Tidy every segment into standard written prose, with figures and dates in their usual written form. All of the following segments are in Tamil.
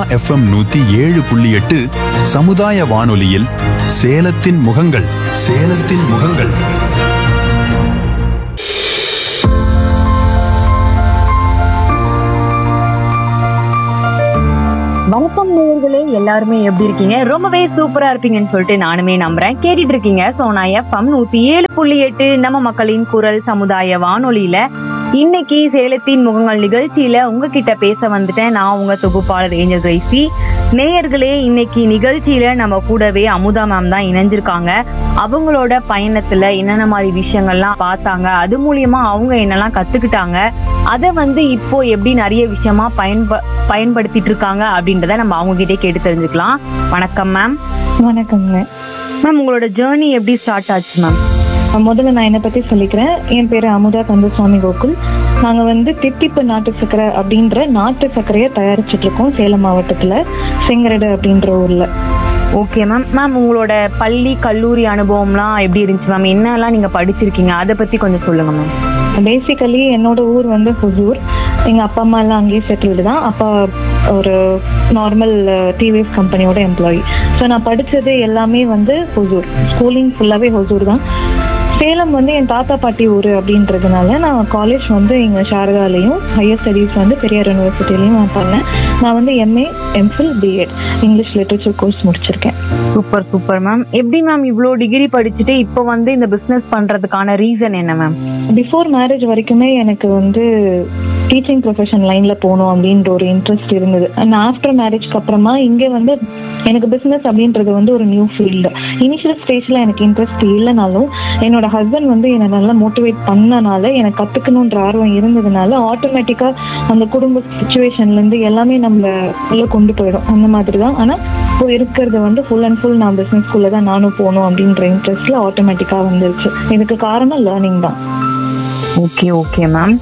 FM 107.8 சமுதாய வானொலியில் சேலத்தின் முகங்கள். சேலத்தின் முகங்கள். வணக்கம் நேயர்களே, எல்லாருமே எப்படி இருக்கீங்க? ரொம்பவே சூப்பரா இருப்பீங்கன்னு சொல்லிட்டு நானுமே நம்புறேன். கேட்டுட்டு இருக்கீங்க சோனா FM 107.8 நம்ம மக்களின் குரல் சமுதாய வானொலியில. இன்னைக்கு சேலத்தின் முகங்கள் நிகழ்ச்சியில உங்ககிட்ட பேச வந்துட்டேன். நான் உங்க தொகுப்பாளர் ஏஞ்சல் கிரேசி. நேயர்களே, இன்னைக்கு நிகழ்ச்சியில நம்ம கூடவே அமுதா மேம் தான் இணைஞ்சிருக்காங்க. அவங்களோட பயணத்துல என்னென்ன மாதிரி விஷயங்கள்லாம் பார்த்தாங்க, அது மூலியமா அவங்க என்னெல்லாம் கத்துக்கிட்டாங்க, அதை இப்போ எப்படி நிறைய விஷயமா பயன்படுத்திட்டு இருக்காங்க அப்படின்றத நம்ம அவங்க கிட்டே கேட்டு தெரிஞ்சுக்கலாம். வணக்கம் மேம். வணக்கங்க மேம். உங்களோட ஜேர்னி எப்படி ஸ்டார்ட் ஆச்சு மேம்? முதல்ல நான் என்னை பற்றி சொல்லிக்கிறேன். என் பேர் அமுதா கந்தசுவாமி கோகுல். நாங்கள் தித்திப்பு நாட்டு சர்க்கரை அப்படின்ற நாட்டு சர்க்கரையை தயாரிச்சுட்டு இருக்கோம் சேலம் மாவட்டத்தில் செங்கரடு அப்படின்ற ஊரில். Okay ma'am. மேம், உங்களோட பள்ளி கல்லூரி அனுபவம்லாம் எப்படி இருந்துச்சு மேம்? என்னெல்லாம் நீங்கள் படிச்சிருக்கீங்க, அதை பற்றி கொஞ்சம் சொல்லுங்கள் மேம். பேசிக்கலி என்னோட ஊர் ஹொசூர். எங்கள் அப்பா அம்மா எல்லாம் அங்கேயே செட்டில்டு தான். அப்பா ஒரு நார்மல் டிவிஎஸ் கம்பெனியோட எம்ப்ளாயி. ஸோ நான் படித்தது எல்லாமே ஹொசூர். ஸ்கூலிங் ஃபுல்லாகவே ஹொசூர் தான். சேலம் என் தாத்தா பாட்டி ஊர் அப்படின்றதுனால நான் காலேஜ் இங்கே சாரதாலையும் ஹையர் ஸ்டடீஸ் பெரியார் யூனிவர்சிட்டிலையும் நான் பண்ணேன். நான் MA MPhil BEd English literature course முடிச்சிருக்கேன். Super super ma'am. எப்படி மேம் இவ்வளோ டிகிரி படிச்சுட்டு இப்போ இந்த பிஸ்னஸ் பண்ணுறதுக்கான ரீசன் என்ன மேம்? பிஃபோர் மேரேஜ் வரைக்குமே எனக்கு டீச்சிங் ப்ரொஃபஷன் லைனில் போகணும் அப்படின்ற ஒரு இன்ட்ரெஸ்ட் இருந்தது. அண்ட் ஆஃப்டர் மேரேஜ்க்கு அப்புறமா இங்கே எனக்கு பிஸ்னஸ் அப்படின்றது ஒரு நியூ ஃபீல்டு. இனிஷியல் ஸ்டேஜில் எனக்கு இன்ட்ரெஸ்ட் இல்லைனாலும் என்னோட ஹஸ்பண்ட் என்னை நல்லா மோட்டிவேட் பண்ணனால எனக்கு கற்றுக்கணுன்ற ஆர்வம் இருந்ததுனால ஆட்டோமேட்டிக்காக அந்த குடும்ப சுச்சுவேஷன்லேருந்து எல்லாமே நம்மளை உள்ளே கொண்டு போயிடும். அந்த மாதிரி தான். ஆனால் இப்போ இருக்கிறது ஃபுல் அண்ட் ஃபுல் நான் பிஸ்னஸ்குள்ளே தான் நானும் போகணும் அப்படின்ற இன்ட்ரெஸ்ட்டில் ஆட்டோமேட்டிக்காக வந்துருச்சு. இதுக்கு காரணம் லேர்னிங் தான். Okay okay ma'am.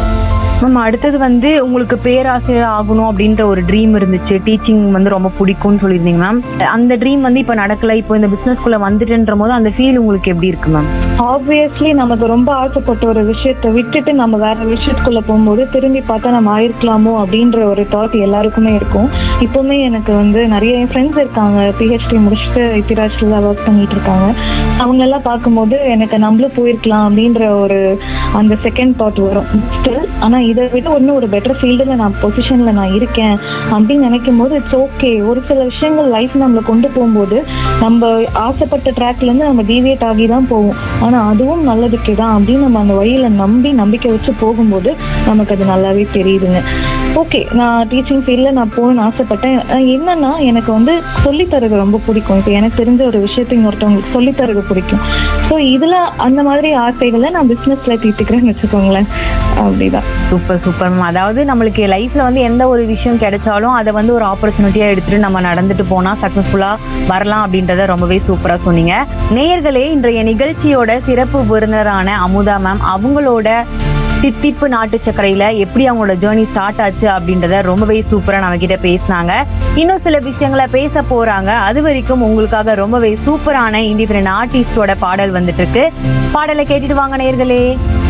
மேம், அடுத்தது உங்களுக்கு பேராசிரியர் ஆகணும் அப்படின்ற ஒரு ட்ரீம் இருந்துச்சு. டீச்சிங் ரொம்ப பிடிக்கும்னு சொல்லியிருந்தீங்க மேம். அந்த ட்ரீம் இப்போ நடக்கல, இப்போ இந்த பிஸ்னஸ்குள்ளே வந்துட்டுன்ற போது அந்த ஃபீல் உங்களுக்கு எப்படி இருக்கு மேம்? ஆப்வியஸ்லி நமக்கு ரொம்ப ஆசைப்பட்ட ஒரு விஷயத்தை விட்டுட்டு நம்ம வேற விஷயத்துக்குள்ள போகும்போது திரும்பி பார்த்தா நம்ம ஆயிருக்கலாமோ அப்படின்ற ஒரு தாட் எல்லாருக்குமே இருக்கும். இப்பவுமே எனக்கு நிறைய என் ஃப்ரெண்ட்ஸ் இருக்காங்க, பிஹெச்டி முடிச்சுட்டு இத்திராஜ்ல ஒர்க் பண்ணிட்டு இருக்காங்க. அவங்க எல்லாம் பார்க்கும்போது எனக்கு நம்மளும் போயிருக்கலாம் அப்படின்ற ஒரு அந்த செகண்ட் தாட் வரும் ஸ்டில். ஆனா இதை விட ஒன்னும் ஒரு பெட்டர் ஃபீல்டுல நான் பொசிஷன்ல நான் இருக்கேன் அப்படின்னு நினைக்கும் போது இட்ஸ் ஓகே. ஒரு சில விஷயங்கள் லைஃப் நம்மளை கொண்டு போகும்போது நம்ம ஆசைப்பட்ட ட்ராக்ல இருந்து நம்ம டீவியேட் ஆகி தான் போவோம். ஆனா அதுவும் நல்லதுக்கு தான் அப்படின்னு நம்ம அந்த வழியில நம்பிக்கை வச்சு போகும்போது நமக்கு அது நல்லாவே தெரியுதுங்க. ஓகே, நான் டீச்சிங் ஃபீல்டில் நான் போகணும்னு ஆசைப்பட்டேன். என்னன்னா எனக்கு சொல்லித்தரது ரொம்ப பிடிக்கும். இப்போ எனக்கு தெரிஞ்ச ஒரு விஷயத்தை இன்னொருத்தவங்களுக்கு சொல்லித்தரது பிடிக்கும். ஸோ இதில் அந்த மாதிரி ஆசைகளை நான் பிஸ்னஸில் தீர்த்துக்கிறேன்னு வச்சுக்கோங்களேன். அப்படிதான். Super super ma'am. அதாவது நம்மளுக்கு லைஃப்பில் எந்த ஒரு விஷயம் கிடைச்சாலும் அதை ஒரு ஆப்பர்ச்சுனிட்டியாக எடுத்துகிட்டு நம்ம நடந்துட்டு போனால் சக்ஸஸ்ஃபுல்லாக வரலாம் அப்படின்றத ரொம்பவே சூப்பராக சொன்னீங்க. நேயர்களே, இன்றைய நிகழ்ச்சியோட சிறப்பு விருந்தினரான அமுதா மேம் அவங்களோட தித்திப்பு நாட்டு சர்க்கரையில எப்படி அவங்களோட ஜேர்னி ஸ்டார்ட் ஆச்சு அப்படின்றத ரொம்பவே சூப்பரா நம்ம கிட்ட பேசினாங்க. இன்னும் சில விஷயங்களை பேச போறாங்க. அது வரைக்கும் உங்களுக்காக ரொம்பவே சூப்பரான இண்டிபெண்டன்ட் ஆர்டிஸ்டோட பாடல் வந்துட்டு இருக்கு. பாடலை கேட்டுட்டு வாங்க நேயர்களே.